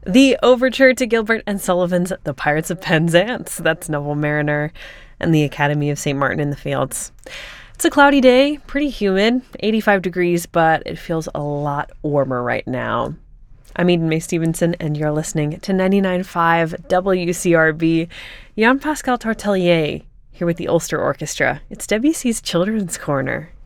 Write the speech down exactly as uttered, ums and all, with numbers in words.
The overture to Gilbert and Sullivan's The Pirates of Penzance. That's Noble Mariner and the Academy of Saint Martin in the Fields. It's a cloudy day, pretty humid, eighty-five degrees, but it feels a lot warmer right now. I'm Eden May Stevenson, and you're listening to ninety-nine point five W C R B. Jean-Pascal Tortelier here with the Ulster Orchestra. It's Debussy's Children's Corner.